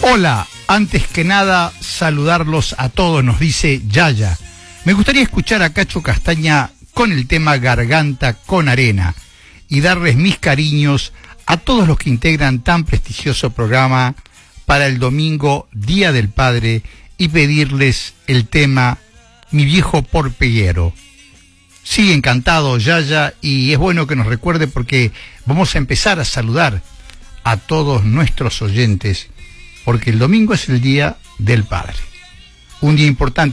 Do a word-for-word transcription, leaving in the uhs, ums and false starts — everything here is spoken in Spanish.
Hola, antes que nada, saludarlos a todos, nos dice Yaya. Me gustaría escuchar a Cacho Castaña con el tema Garganta con Arena y darles mis cariños a todos los que integran tan prestigioso programa para el domingo, Día del Padre, y pedirles el tema Mi Viejo Porpeguero. Sí, encantado, Yaya, y es bueno que nos recuerde porque vamos a empezar a saludar a todos nuestros oyentes, porque el domingo es el Día del Padre, un día importante.